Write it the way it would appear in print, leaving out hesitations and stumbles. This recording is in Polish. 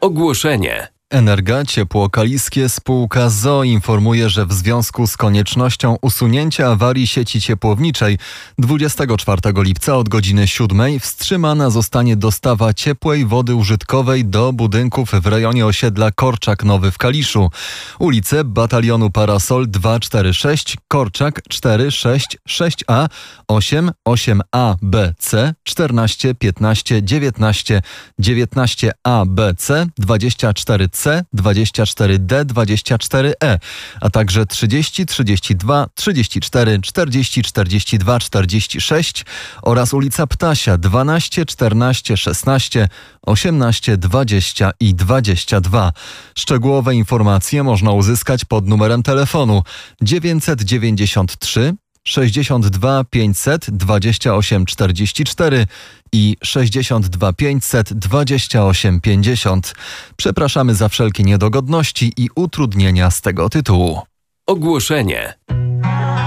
Ogłoszenie. Energa Ciepło Kaliskie spółka ZOO informuje, że w związku z koniecznością usunięcia awarii sieci ciepłowniczej 24 lipca od godziny 7 wstrzymana zostanie dostawa ciepłej wody użytkowej do budynków w rejonie osiedla Korczak Nowy w Kaliszu. Ulice Batalionu Parasol 246, Korczak 4, 6a, 8, 8a, b, c, 14, 15, 19, 19a, b, c, 24c, 24D, 24E, a także 30, 32, 34, 40, 42, 46 oraz ulica Ptasia 12, 14, 16, 18, 20 i 22. Szczegółowe informacje można uzyskać pod numerem telefonu 993 62 500 28 44 i 62 500 28 50. Przepraszamy za wszelkie niedogodności i utrudnienia z tego tytułu. Ogłoszenie.